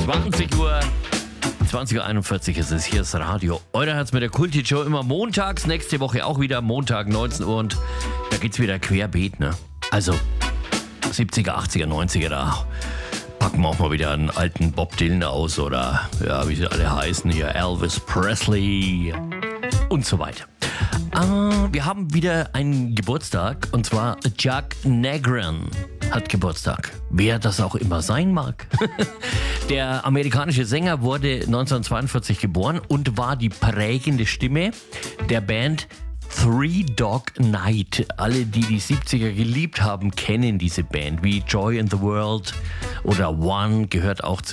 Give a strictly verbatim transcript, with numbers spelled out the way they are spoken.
zwanzig Uhr, zwanzig Uhr einundvierzig ist es. Hier ist Radio. Euer Herz mit der Kulti-Show immer montags. Nächste Woche auch wieder Montag, neunzehn Uhr. Und da geht's wieder querbeet, ne? Also siebziger, achtziger, neunziger, da packen wir auch mal wieder einen alten Bob Dylan aus oder, ja, wie sie alle heißen hier, Elvis Presley und so weiter. Uh, wir haben wieder einen Geburtstag und zwar Jack Negron hat Geburtstag. Wer das auch immer sein mag. Der amerikanische Sänger wurde neunzehnhundertzweiundvierzig geboren und war die prägende Stimme der Band Three Dog Night. Alle, die die siebziger geliebt haben, kennen diese Band, wie Joy in the World oder One gehört auch zu